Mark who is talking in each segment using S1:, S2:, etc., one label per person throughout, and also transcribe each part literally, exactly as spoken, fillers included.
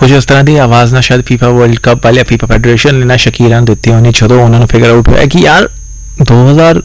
S1: ਕੁਝ ਇਸ ਤਰ੍ਹਾਂ ਦੀ ਆਵਾਜ਼ ਨਾ ਸ਼ਾਇਦ ਫੀਫਾ ਵਰਲਡ ਕੱਪ ਵਾਲੇ ਫੀਫਾ ਫੈਡਰੇਸ਼ਨ ਨੇ ਨਾ ਸ਼ਕੀਰਾ ਨੂੰ ਦਿੱਤੀ ਹੋਣੀ, ਜਦੋਂ ਉਹਨਾਂ ਨੂੰ ਫਿਗਰ ਆਊਟ ਹੋਇਆ ਕਿ ਯਾਰ ਦੋ ਹਜ਼ਾਰ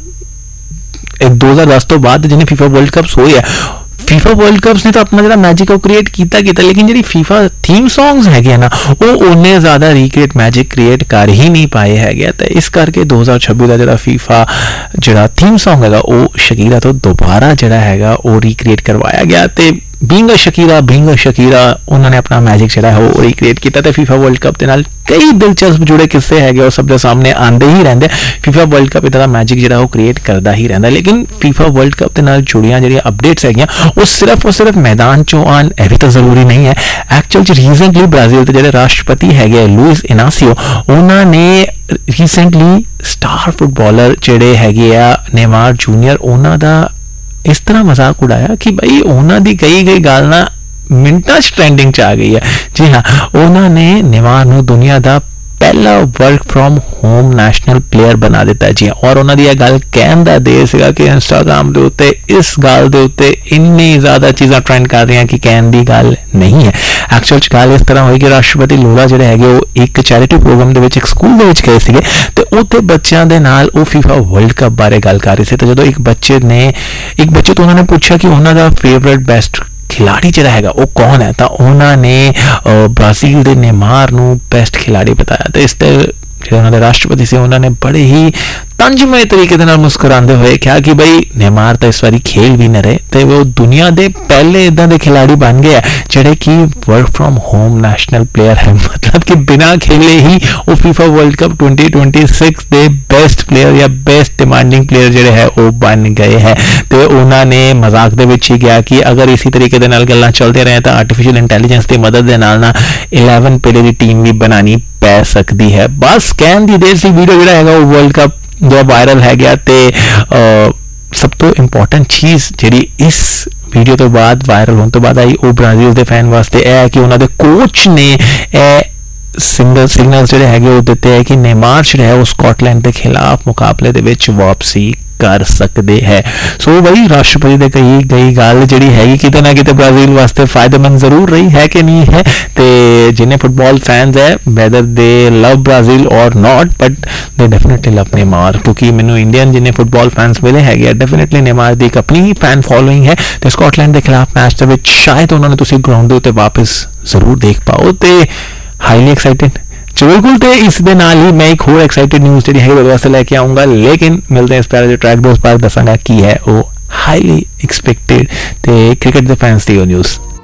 S1: ਇੱਕ ਦੋ ਹਜ਼ਾਰ ਦਸ ਤੋਂ ਬਾਅਦ ਜਿਹਨੇ ਫੀਫਾ ਵਰਲਡ ਕੱਪਸ ਹੋਏ ਆ, फीफा वर्ल्ड कप्स ने तो अपना जो मैजिक क्रिएट किया किया, लेकिन जी फीफा थीम सॉन्ग्स है ना वो उन्ने ज़्यादा रिक्रिएट मैजिक क्रिएट कर ही नहीं पाए है, तो इस करके दो हज़ार छब्बीस का जो फीफा जो थीम सॉन्ग है वो शकीरा तो दोबारा जोड़ा है वो रिक्रिएट करवाया गया। तो being a Shakira being a Shakira उन्होंने अपना मैजिक जो है वो रिक्रिएट किया। तो फीफा वर्ल्ड कप के नाल कई दिलचस्प जुड़े किस्से है वो सब सामने आते ही रहते। फीफा वर्ल्ड कप इतना मैजिक जो वो क्रिएट करता ही रहता, लेकिन फीफा वर्ल्ड कप के नाल जुड़ियां जी अपडेट्स है वो सिर्फ और सिर्फ मैदान चो आन यह भी तो जरूरी नहीं है। एक्चुअल रीसेंटली ब्राजील के जो राष्ट्रपति है लुइस इनासियो उन्होंने रीसेंटली स्टार फुटबॉलर जोड़े है नेमार जूनियर उन्हों का इस तरह मजाक उड़ाया कि भाई उन्होंने कही गई गल ना मिनटा ट्रेंडिंग च आ गई है। जी हाँ, उन्होंने नेमार नूं दुनिया का पहला work from home national player बना दिता जी। और उन्होंने यह गल कहन दा देर सीगा कि इंस्टाग्राम के उत्ते इस गल के उत्ते इन्नी ज़्यादा चीज़ां ट्रेंड कर रही हैं कि कहन की गल नहीं है। एक्चुअल गल इस तरह हुई कि राष्ट्रपति लूला जिहड़े हैगे वो एक चैरिटी प्रोग्राम के विच एक स्कूल दे विच गए सीगे ते उत्थे बच्चों के नाल वो फीफा वर्ल्ड कप बारे गल कर रहे थे। तो जो एक बच्चे ने एक बच्चे तो उन्होंने पूछा कि उन्होंने फेवरेट बेस्ट खिलाड़ी जो है वो कौन है, तो उन्होंने ब्राजील के नेमार नूं बेस्ट खिलाड़ी बताया। तो इस जो उन्होंने राष्ट्रपति से उन्होंने बड़े ही तंजमय तरीके मुस्कुराते हुए कहा कि भाई नेमार तो इस बारी खेल भी न रहे, तो वो दुनिया के पहले इदा के खिलाड़ी बन गए जोड़े कि work from home national player है। मतलब कि बिना खेले ही वो FIFA world cup twenty twenty six के बेस्ट प्लेयर या बेस्ट डिमांडिंग प्लेयर जोड़े है वो बन गए हैं। तो उन्होंने मजाक दे विच ही गया कि अगर इसी तरीके दे नाल गल्लां चलते रहे तो आर्टिफिशियल इंटैलीजेंस की मदद के नाल ना इलेवन प्लेयर की टीम भी बनानी पै सकती है। बस कहन दी देर सी वीडियो जो है वो वर्ल्ड कप जो वायरल है गया। तो सब तो इंपॉर्टेंट चीज़ जी इस वीडियो तो बाद वायरल होने तो बाद आई वो ब्राजील के फैन वास्ते यह है कि उन्होंने कोच ने सिंगल सिग्नल जोड़े है वो दिते है कि नेमार जो है वो स्कॉटलैंड के खिलाफ मुकाबले के विच वापसी कर सकते हैं। सो भाई राष्ट्रपति ने कही गई गल जी है कि ना कि ब्राजील वास्ते फायदेमंद जरूर रही है कि नहीं है। तो जिन्हें फुटबॉल फैंस है वेदर दे लव ब्राजील और not but they definitely love Neymar, क्योंकि मैंने इंडियन जिन्हें फुटबॉल फैंस मिले है डेफिनेटली नेमार की एक अपनी ही फैन फॉलोइंग है। तो स्कॉटलैंड के खिलाफ मैच के शायद उन्होंने तुम ग्राउंड के उत्ते वापस जरूर देख पाओ। तो हाईली एक्साइटेड चलो बिल्कुल। तो इस दे नाल ही मैं एक होर एक्साइटेड न्यूज़ जी है वास्ते लेके आऊँगा, लेकिन मिलते हैं इस प्यारे जो ट्रैक दोस्त पर दसांगा की है वो हाईली एक्सपेक्टेड तो क्रिकेट के फैंस की न्यूज़।